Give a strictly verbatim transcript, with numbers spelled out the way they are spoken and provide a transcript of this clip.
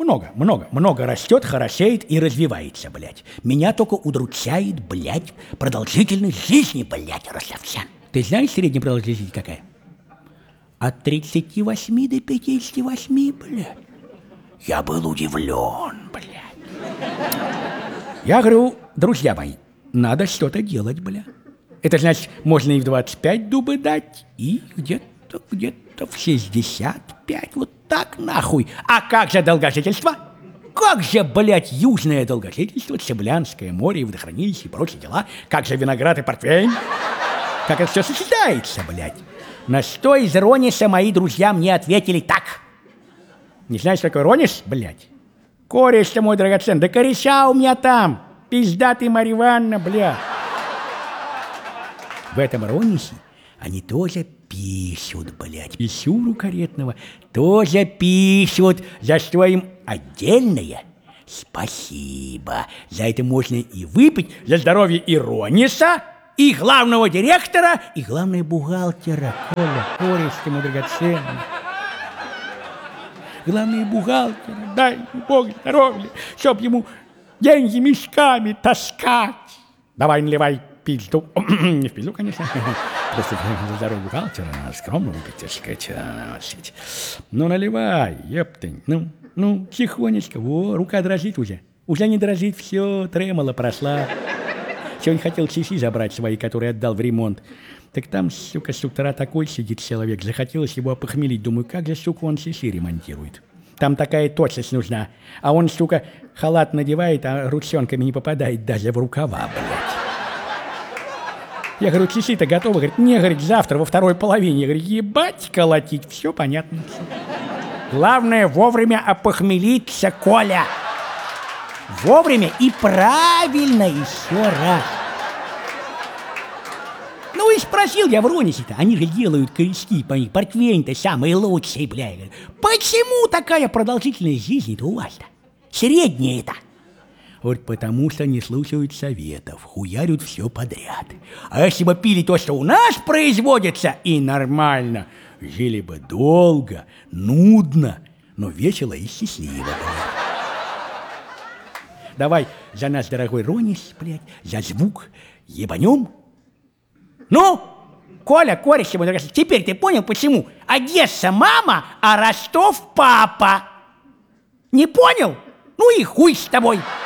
Много, много, много растет, хорошеет и развивается, блядь. Меня только удручает, блядь, продолжительность жизни, блядь, Ростовчан. Ты знаешь, средняя продолжительность какая? От тридцати восьми до пятидесяти восьми, блядь. Я был удивлен, блядь. Я говорю, друзья мои, надо что-то делать, блядь. Это значит, можно и в двадцать пять дубы дать, и где-то, где-то в шестьдесят пять, вот так нахуй. А как же долгожительство? Как же, блядь, южное долгожительство, Цыблянское море и водохранилище и прочие дела? Как же виноград и портвейн? Как это все сочетается, блядь? На что из Рониса мои друзья мне ответили так. Не знаешь, какой Ронис, блядь? Кореш-то мой драгоценный, да кореша у меня там. Пиздатый Марья Ивановна, блядь. В этом Ронисе они тоже пишут, блядь. Писюру каретного тоже пишут, за что им отдельное спасибо. За это можно и выпить за здоровье и Рониса, и главного директора, и главного бухгалтера. Коля, кореш ты мой драгоценный. Главный бухгалтер, дай Бог здоровья, чтоб ему деньги мешками таскать. Давай, наливай пизду. Не в пизду, конечно. Просто за здоровье бухгалтера скромно выпить, так сказать. Ну, наливай, ептынь. Ну, ну, тихонечко. Во, рука дрожит уже. Уже не дрожит, все, тремоло прошла. Сегодня хотел часы забрать свои, которые отдал в ремонт. Так там, сука, с утра такой сидит человек. Захотелось его опохмелить. Думаю, как же, сука, он часы ремонтирует. Там такая точность нужна. А он, сука, халат надевает, а ручонками не попадает даже в рукава, блядь. Я говорю, часы-то готовы. Говорит, не, говорит, завтра во второй половине. Я говорю, ебать колотить. Все понятно. Главное, вовремя опохмелиться, Коля. Вовремя и правильно еще раз. Ну и спросил я в Ронисе-то, они же делают корешки, по них портвейн-то самый лучший, блядь. Почему такая продолжительность жизни-то у вас-то? Средняя-то. Вот потому что не слушают советов, хуярят все подряд. А если бы пили то, что у нас производится, и нормально, жили бы долго, нудно, но весело и счастливо, блядь. Давай за нас, дорогой Ронис, блядь, за звук ебанем. Ну, Коля, кореш, теперь ты понял, почему Одесса мама, а Ростов папа? Не понял? Ну и хуй с тобой.